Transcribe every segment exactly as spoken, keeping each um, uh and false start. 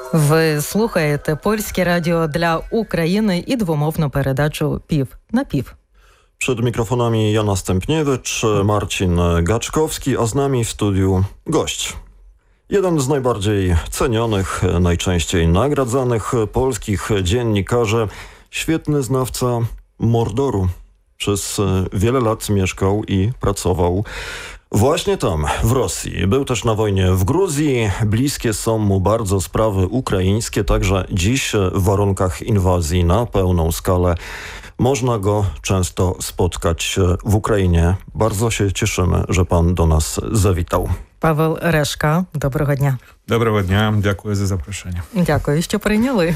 Ви слухаєте Польське радіо для України і двомовну передачу «Пів на пів». Przed mikrofonami Jana Stępniewicz, Marcin Gaczkowski, a z nami w studiu gość. Jeden z najbardziej cenionych, najczęściej nagradzanych polskich dziennikarzy, świetny znawca Mordoru. Przez wiele lat mieszkał i pracował właśnie tam, w Rosji. Był też na wojnie w Gruzji. Bliskie są mu bardzo sprawy ukraińskie, także dziś w warunkach inwazji na pełną skalę można go często spotkać w Ukrainie. Bardzo się cieszymy, że pan do nas zawitał. Павел Решка, доброго дня. Доброго дня, дякую за запрошення. Дякую, що прийняли.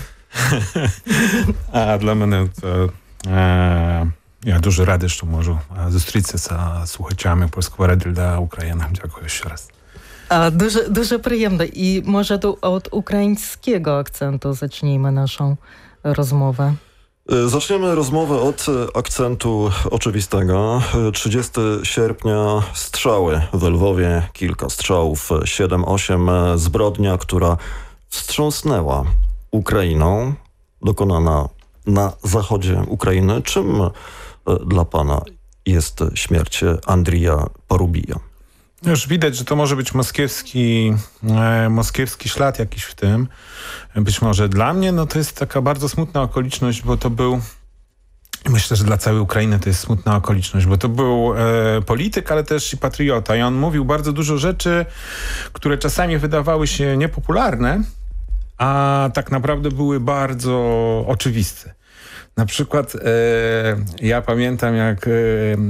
А для мене це, е, я дуже радий, що можу зустрітися з слухачами Польського радіо для України. Дякую ще раз. А, дуже, дуже приємно. І може od ukraińskiego akcentu zacznijmy naszą rozmowę. Zaczniemy rozmowę od akcentu oczywistego. trzydziestego sierpnia strzały w Lwowie, kilka strzałów, siedem osiem, zbrodnia, która wstrząsnęła Ukrainą, dokonana na zachodzie Ukrainy. Czym dla pana jest śmierć Andrija Porubija? Już widać, że to może być moskiewski, e, moskiewski ślad jakiś w tym. Być może dla mnie no to jest taka bardzo smutna okoliczność, bo to był, myślę, że dla całej Ukrainy to jest smutna okoliczność, bo to był e, polityk, ale też i patriota. I on mówił bardzo dużo rzeczy, które czasami wydawały się niepopularne, a tak naprawdę były bardzo oczywiste. Na przykład e, ja pamiętam, jak e,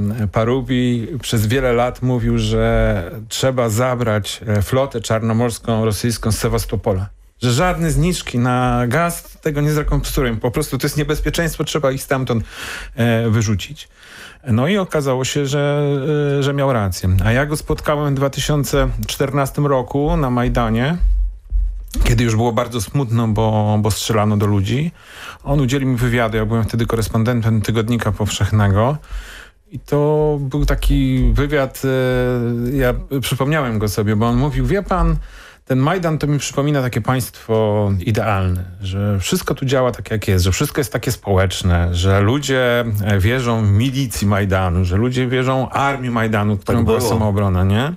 Parubi przez wiele lat mówił, że trzeba zabrać flotę czarnomorską rosyjską z Sewastopola. Że żadne zniżki na gaz tego nie zrekompensują. Po prostu to jest niebezpieczeństwo, trzeba ich stamtąd e, wyrzucić. No i okazało się, że, e, że miał rację. A ja go spotkałem w dwa tysiące czternastym roku na Majdanie, kiedy już było bardzo smutno, bo, bo strzelano do ludzi. On udzielił mi wywiadu, ja byłem wtedy korespondentem Tygodnika Powszechnego i to był taki wywiad, ja przypomniałem go sobie, bo on mówił, wie pan, ten Majdan to mi przypomina takie państwo idealne, że wszystko tu działa tak jak jest, że wszystko jest takie społeczne, że ludzie wierzą w milicji Majdanu, że ludzie wierzą armii Majdanu, którą tak była było. samoobrona, nie?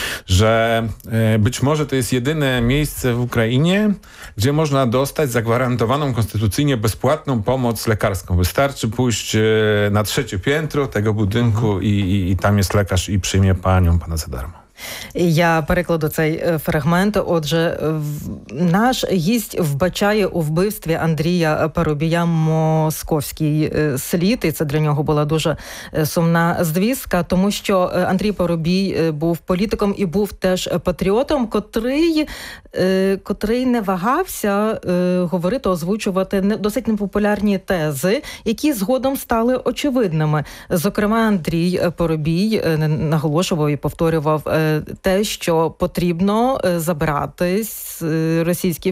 Że e, być może to jest jedyne miejsce w Ukrainie, gdzie można dostać zagwarantowaną konstytucyjnie bezpłatną pomoc lekarską. Wystarczy pójść e, na trzecie piętro tego budynku mhm. i, i, i tam jest lekarz i przyjmie panią, pana za darmo. Я перекладу цей фрагмент. Отже, наш гість вбачає у вбивстві Андрія Парубія московський слід, і це для нього була дуже сумна звістка, тому що Андрій Парубій був політиком і був теж патріотом, котрий, котрий не вагався говорити, озвучувати досить непопулярні тези, які згодом стали очевидними. Зокрема, Андрій Парубій наголошував і повторював те, що потрібно забирати російський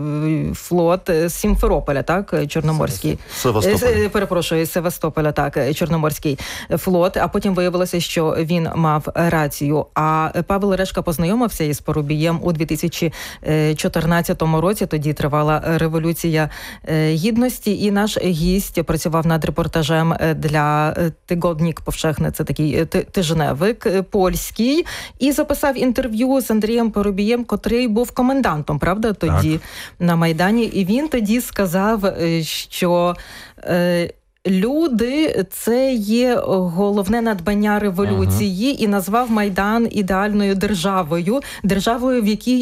флот з Сімферополя, так, Чорноморський. Севастополя. Перепрошую, Севастополя, так, Чорноморський флот, а потім виявилося, що він мав рацію. А Павел Решка познайомився із Парубієм у дві тисячі чотирнадцятому році, тоді тривала Революція Гідності, і наш гість працював над репортажем для Tygodnik Powszechny, це такий тижневик польський, і записав інтерв'ю з Андрієм Парубієм, котрий був комендантом, правда, тоді так. на Майдані. І він тоді сказав, що е, люди – це є головне надбання революції, ага. і назвав Майдан ідеальною державою, державою, в якій